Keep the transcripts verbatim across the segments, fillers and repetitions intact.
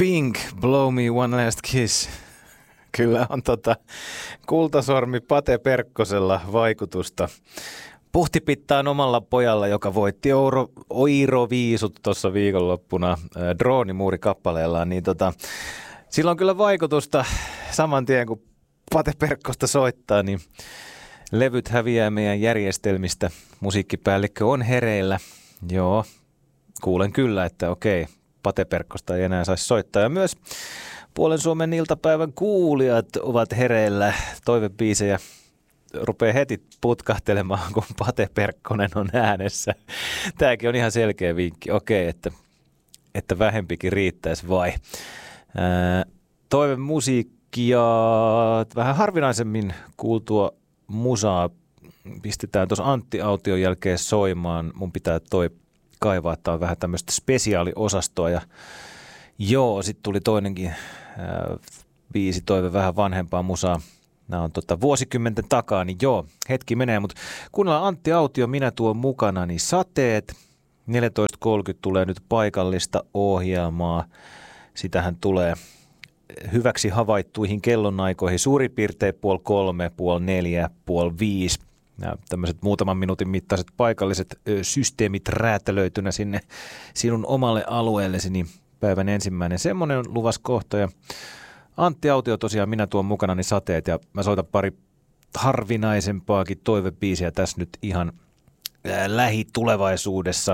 Pink, Blow Me One Last Kiss. Kyllä on tota kultasormi Pate Perkkosella vaikutusta. Puhtipittaan omalla pojalla, joka voitti Euro, Oiro-viisut tuossa viikonloppuna äh, Droonimuuri-kappaleellaan, niin tota, sillä on kyllä vaikutusta saman tien, kun Pate Perkkosta soittaa, niin levyt häviää meidän järjestelmistä. Musiikkipäällikkö on hereillä. Joo, kuulen kyllä, että okei, Pate Perkkosta ei enää saisi soittaa. Ja myös Puolen Suomen iltapäivän kuulijat ovat hereillä. Toivebiisejä rupeaa heti putkahtelemaan, kun Pate Perkkonen on äänessä. Tämäkin on ihan selkeä vinkki. Okei, että, että vähempikin riittäisi vai. Ää, toivemusiikkia, vähän harvinaisemmin kuultua musaa pistetään tuossa Antti Aution jälkeen soimaan. Mun pitää toi kaivaa, että on vähän tämmöistä spesiaaliosastoa. Ja joo, sitten tuli toinenkin äh, viisi toive vähän vanhempaa musaa. Nämä on tota, vuosikymmenten takaa, niin joo, hetki menee. Mutta kuunnellaan Antti Autio, minä tuon mukana, niin Sateet. neljätoista kolmekymmentä tulee nyt paikallista ohjelmaa. Sitähän tulee hyväksi havaittuihin kellonaikoihin suurin piirtein puoli kolme, puoli neljä, puoli viisi. Nämä tämmöiset muutaman minuutin mittaiset paikalliset ö, systeemit räätälöitynä sinne sinun omalle alueellesi, niin päivän ensimmäinen semmoinen on luvas kohta. Ja Antti Autio tosiaan, minä tuon mukana niin Sateet, ja mä soitan pari harvinaisempaakin toivebiisiä tässä nyt ihan ää, lähitulevaisuudessa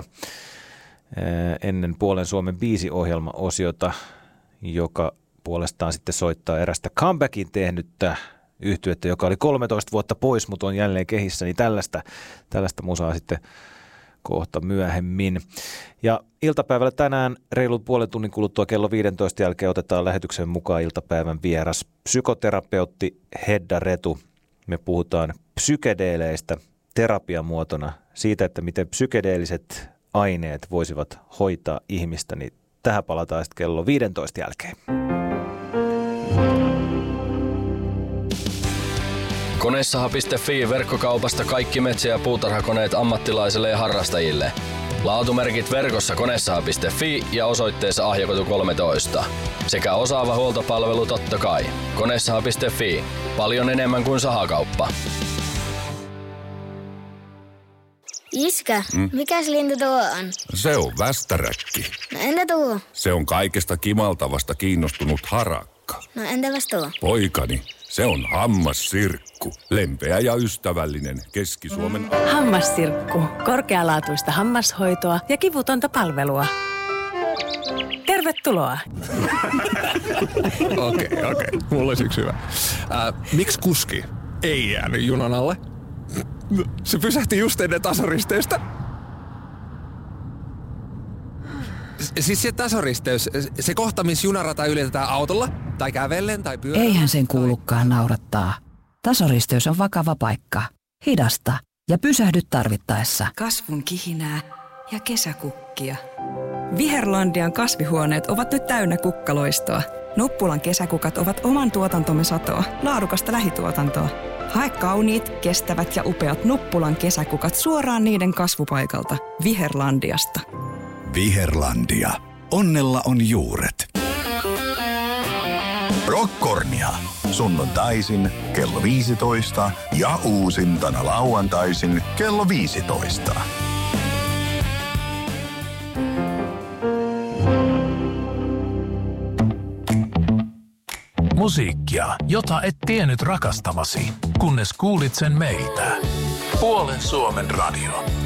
ää, ennen Puolen Suomen biisiohjelma-osiota, joka puolestaan sitten soittaa erästä comebackin tehnyttä yhtyettä, joka oli kolmetoista vuotta pois, mutta on jälleen kehissä, niin tällaista, tällaista musaa sitten kohta myöhemmin. Ja iltapäivällä tänään reilun puolen tunnin kuluttua kello viisitoista jälkeen otetaan lähetyksen mukaan iltapäivän vieras psykoterapeutti Hedda Retu. Me puhutaan psykedeeleistä terapiamuotona, siitä, että miten psykedeeliset aineet voisivat hoitaa ihmistä, niin tähän palataan sitten kello viisitoista jälkeen. Koneissaha piste fi verkkokaupasta kaikki metsä- ja puutarhakoneet ammattilaisille ja harrastajille. Laatumerkit verkossa koneissaha piste fi ja osoitteessa Ahjakatu kolmetoista. Sekä osaava huoltopalvelu totta kai. koneissaha piste fi. Paljon enemmän kuin sahakauppa. Iskä, mm? mikäs lintu tuo on? Se on västäräkki. No entä tuo? Se on kaikesta kimaltavasta kiinnostunut harakka. No entäpäs tuo? Poikani, se on hammassirkku. Lempeä ja ystävällinen Keski-Suomen... Hammassirkku. Korkealaatuista hammashoitoa ja kivutonta palvelua. Tervetuloa. Okei, okei. Okay, okay. Mulla olisi yksi hyvä. Äh, miksi kuski ei jäänyt junan alle? Se pysähti just ennen tasoristeystä. Siis se tasoristeys, se kohta, missä junarata ylitetään autolla, tai kävellen, tai pyörällä. Eihän sen kuulukaan naurattaa. Tasoristeys on vakava paikka. Hidasta ja pysähdy tarvittaessa. Kasvun kihinää ja kesäkukkia. Viherlandian kasvihuoneet ovat nyt täynnä kukkaloistoa. Nuppulan kesäkukat ovat oman tuotantomme satoa, laadukasta lähituotantoa. Hae kauniit, kestävät ja upeat Nuppulan kesäkukat suoraan niiden kasvupaikalta. Viherlandiasta. Viherlandia. Onnella on juuret. Rockornia. Sunnuntaisin kello viisitoista ja uusintana lauantaisin kello viisitoista. Musiikkia, jota et tiennyt rakastavasi, kunnes kuulit sen meiltä. Puolen Suomen radio.